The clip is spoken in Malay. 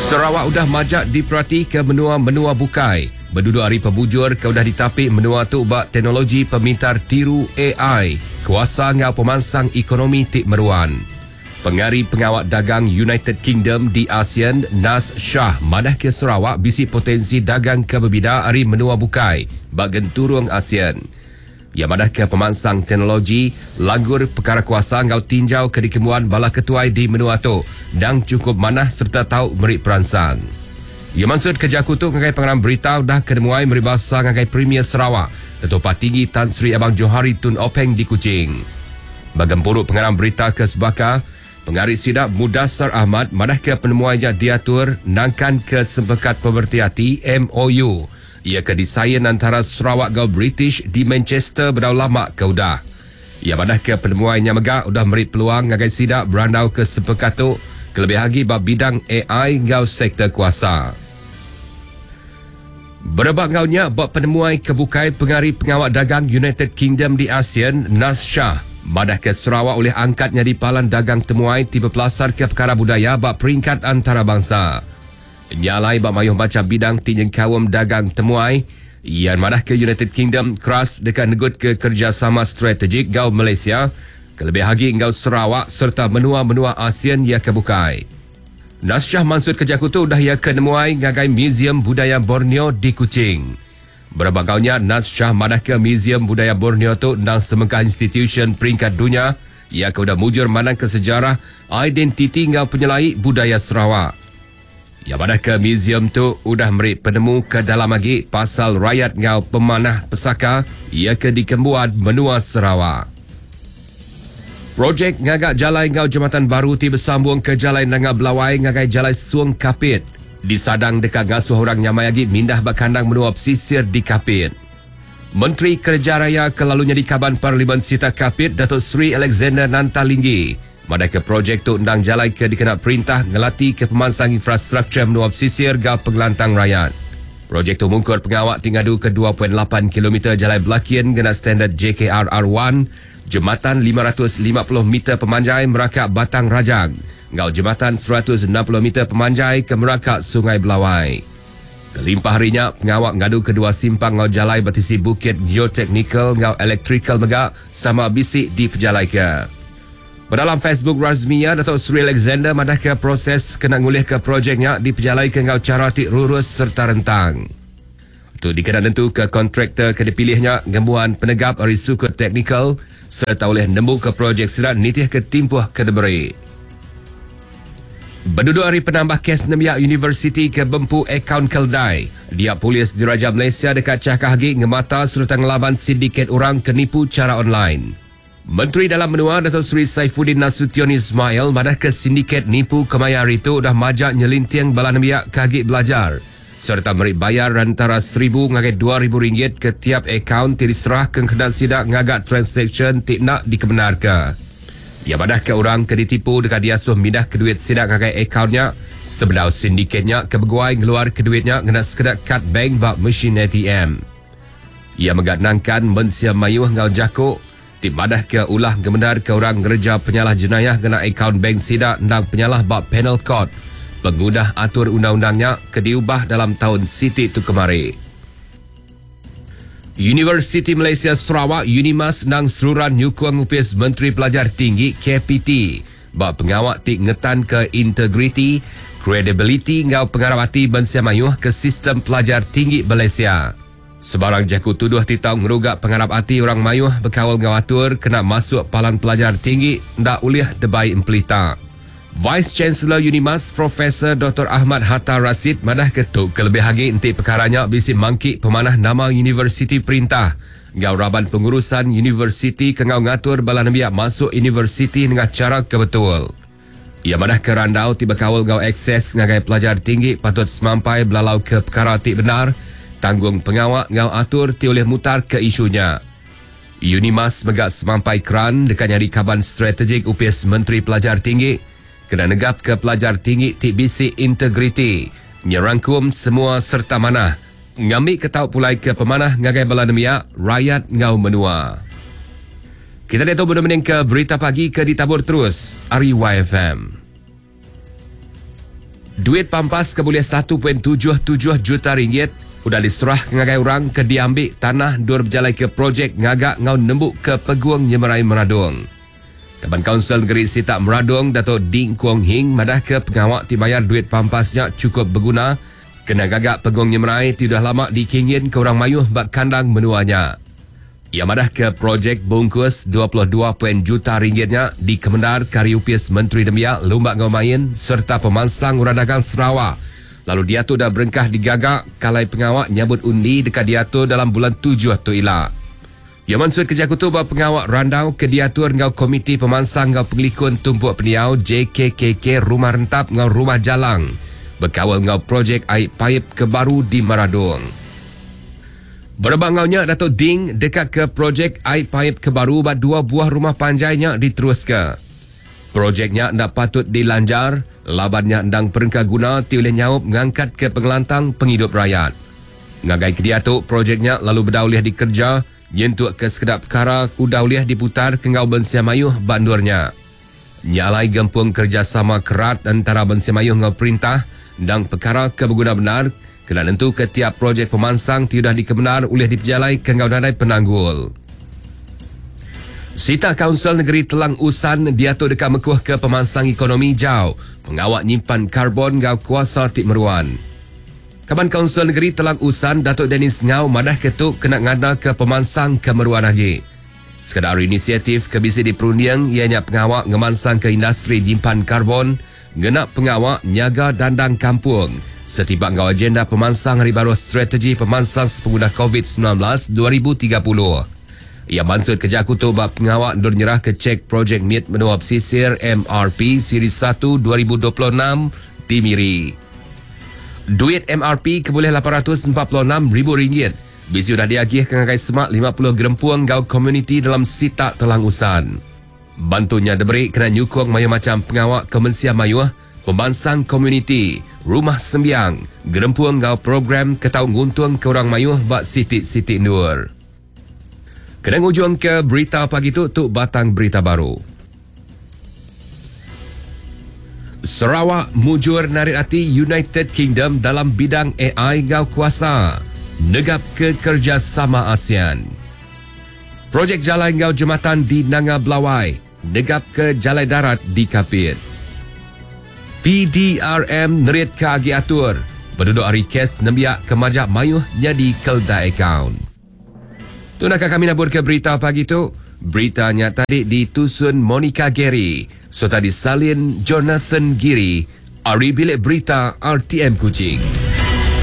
Sarawak udah majak diperhati ke menua-menua bukai. Berduduk hari pembujur ke udah ditapik menua tu bak teknologi pemintar tiru AI. Kuasa ngau pemansang ekonomi tik meruan. Pengari pengawal dagang United Kingdom di ASEAN, Nas Shah, madah ke Sarawak bisi potensi dagang ke berbida hari menua bukai bak genturung ASEAN. Ia madah ke pemansang teknologi, langgur perkara kuasa ngau tinjau ke dikemuan bala ketuai di menua tu dan cukup manah serta tahu merik peransang. Ia maksud kerja kutuk ngagai pengarang berita dah kedemuai meribasa ngagai Premier Sarawak, Ketua Tinggi Tan Sri Abang Johari Tun Openg di Kuching. Bagempuruk pengarang berita ke Sebaka, Pengarih Sidap Mudassar Ahmad madah ke penemuannya diatur nangkan ke sepekat pemerhati MOU. Ia ke desain antara Sarawak dan British di Manchester berdau lama ke udah. Ia madah ke penemuannya megak udah merit peluang ngagai Sidap berandau ke sepekat tu kelebih lagi bab bidang AI ngau sektor kuasa. Berebak ngaunya bab penemuan kebukai pengarih pengawal dagang United Kingdom di ASEAN, Nas Shah, madah ke Sarawak oleh angkatnya di Palan Dagang Temuai tiba pelasar ke perkara budaya bab peringkat antarabangsa. Nyalai bab mayuh macam bidang tinjeng kawam dagang Temuai, yang madah ke United Kingdom keras dekat negut ke kerjasama strategik gau Malaysia, kelebih lagi ngau Sarawak serta menua-menua ASEAN ia kebukai. Nasyah maksud kerja kutu dah ia kenemuai ngagai Museum Budaya Borneo di Kuching. Berbagaunya Nasyah madah ke Museum Budaya Borneo tu dan semangka institution peringkat dunia ia ke udah mujur manang ke sejarah identiti ngau penyelai budaya Sarawak. Ia madah ke museum tu udah merik penemu ke dalam lagi pasal rakyat ngau pemanah pesaka ia ke dikembuat menua Sarawak. Projek ngagak jalai ngau jambatan baru tiba sambung ke jalai Nangah Belawai ngagai jalai Suang Kapit. Disadang dekat ngasuh orang nyamai lagi mindah bakandang menua pesisir di Kapit. Menteri Kerja Raya kelalunya di Kaban Parlimen Sita Kapit, Datuk Sri Alexander Nantalinggi. Madah ke projek tu undang jalai ke dikena perintah ngelati ke pemansang infrastruktur menua pesisir ga pengelantang rakyat. Projek tu mungkur pengawak tingadu ke 2.8 km jalai belakian gena standard JKRR1, jembatan 550 meter pemanjai Merakak Batang Rajang, ngau jembatan 160 meter pemanjai ke Merakak Sungai Belawai. Kelimpah harinya, pengawak ngadu kedua simpang ngau jalai batisi bukit geotechnical ngau electrical megak sama bisik di pejalai ke. Berdalam Facebook rasminya, Datuk Sri Alexander madah ke proses kena ngulih ke projeknya di pejalai ke ngau cara tik lurus serta rentang. Itu dikena tentu ke kontraktor ke dipilihnya gembuan penegap risiko teknikal serta oleh nemu ke projek sirat nitih ke timpuh ke deberi. Berduduk hari penambah kes Nemiak University ke Bempu akaun Keldai. Dia polis diraja Malaysia dekat cakah hagi ngemata serta ngelaban sindiket orang kenipu cara online. Menteri Dalam Menua Datuk Sri Saifuddin Nasution Ismail madah ke sindiket nipu kemayar itu dah majak nyelintiang bala Nemiak kagi belajar serta merik bayar antara RM1,000 ngagai RM2,000 ke tiap akaun diserah ke kena sidak ngagak transaction tik nak dikebenarkan. Ia madah ke orang ke ditipu dekat diasuh mindah ke duit sidak ngagai akaunnya sebenarnya sindiketnya ke beguai ngeluar ke duitnya kena sekedar kad bank bak mesin ATM. Ia mengatnangkan mensia mayuh ngau jakuk tip madah ke ulah gemenar ke orang ngerja penyalah jenayah kena akaun bank sidak dan penyalah bak penal code. Pengguna atur undang-undangnya ke diubah dalam tahun siti tu kemari. Universiti Malaysia Sarawak Unimas nang seruran nyukung upis Menteri Pelajar Tinggi KPT bak pengawak tik ngetan ke integriti, credibility ngau pengarapati bensia mayuh ke sistem pelajar tinggi Malaysia. Sebarang jaku tuduh titau ngerugak pengharap hati orang mayuh berkawal ngawatur kena masuk palan pelajar tinggi ndak ulih debai empelita. Vice Chancellor Unimas Profesor Dr. Ahmad Hatta Rasid madah ketuk kelebih lagi entik perkaranya bisi mangkik pemanah nama universiti perintah. Ngau raban pengurusan universiti ke ngau ngatur bala Nemiak masuk universiti dengan cara kebetul. Ia madah ke randau tiba kawal ngau akses ngagai pelajar tinggi patut semampai belalau ke perkara tik benar. Tanggung pengawak ngau atur ti oleh mutar ke isunya. Unimas megak semampai keran dekat nyari kaban strategik upis Menteri Pelajar Tinggi kena negap ke pelajar tinggi ti bisi integriti nyerangkum semua serta manah ngambil ketau pulai ke pemanah ngagai bala Nemiak rakyat ngau menua. Kita lihat tu mening ke berita pagi ke ditabur terus RYFM. Duit pampas ke boleh 1.77 juta ringgit udah diserah ngagai orang ke diambil tanah dur berjalai ke projek ngagak ngau nembuk ke Peguang Nyemerai Meradung. Kaban Kaunsil Negeri Sitak Meradung Dato' Ding Kuong Hing madah ke pengawak dibayar duit pampasnya cukup berguna kena gagak Peguang Nyemerai tidak lama dikingin ke orang mayuh bak kandang menuanya. Ia madah ke projek bungkus 22 juta ringgitnya di Kemendar Kariupis Menteri Demiak Lumbak Ngaumain serta pemansang urang dagang Sarawak. Lalu dia tu dah berengkah digagak kalai pengawak nyabut undi dekat dia tu dalam bulan 7 tu ila. Ia mansud kerja kutu bahawa pengawak randau ke diatur ngau komiti pemansang ngau pengelikun tumpuk peniau JKKK Rumah Rentap ngau Rumah Jalang berkawal ngau projek air paip kebaru di Meradung. Berbangaunya Dato' Ding dekat ke projek air paip kebaru bat 2 buah rumah panjainya diteruskan. Projeknya nak patut dilanjar, labannya ndang perengkah guna ti oleh nyaup mengangkat ke pengelantang penghidup rakyat. Ngagai ke dia tu projeknya lalu berdauliah dikerja, yentuk ke sekedap perkara udauliah diputar ke ngau Bensia Mayuh bandurnya. Nyalai gempung kerjasama kerat antara Bensia Mayuh ngau perintah ndang perkara ke berguna benar. Kena tentu ke tiap projek pemansang tidak dikebenar oleh diperjalai ke ngau nadai penanggul. Sitak Kaunsil Negeri Telang Usan diatur dekat mekuh ke pemansang ekonomi jau, pengawak nyimpan karbon ngau kuasa Tik Meruan. Kaban Kaunsil Negeri Telang Usan Datuk Dennis Ngau madah ketuk kena ngada ke pemansang ke Meruan lagi. Sekadar inisiatif ke bisi diperundiang ianya pengawak ngemansang ke industri nyimpan karbon, genak pengawak nyaga dandang kampung. Setiba ngau agenda pemansang hari baru strategi pemansang pengguna COVID-19 2030. Ia mansud kerja kutu bab pengawak dur nyerah ke cek projek MIT menua pesisir MRP Siri 1 2026 di Miri. Duit MRP keboleh RM846,000. Bisi sudah diagih ke ngagai semak 50 gerempuang ngau komuniti dalam Sitak Telang Usan. Bantunya diberi kena nyukung mayu macam pengawak Kemensia Mayuh, pembansang komuniti, rumah sembiang, gerempuang ngau program ketau nguntung ke orang mayuh bak sitik-sitik nur. Kena ujung ke berita pagi tu batang berita baru. Sarawak mujur narik hati United Kingdom dalam bidang AI ngau kuasa. Negap ke kerjasama ASEAN. Projek jalan ngau jembatan di Nanga Belawai. Negap ke jalan darat di Kapit. PDRM nerit ke agi atur. Penduduk hari kes nembiak ke majak mayuh jadi kelda akaun. Tu nak kami nabur ke berita pagi tu. Beritanya tadi ditusun Monica Gary. Serta disalin Jonathan Giri. Ari bilik berita RTM Kuching.